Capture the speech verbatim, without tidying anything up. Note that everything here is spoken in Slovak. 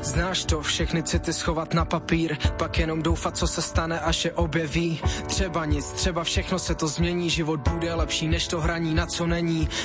Znáš to, všechny city schovat na papír, pak jenom doufat, co se stane, až je objeví. Třeba nic, třeba všechno se to změní, život bude lepší než to hraní, na co není.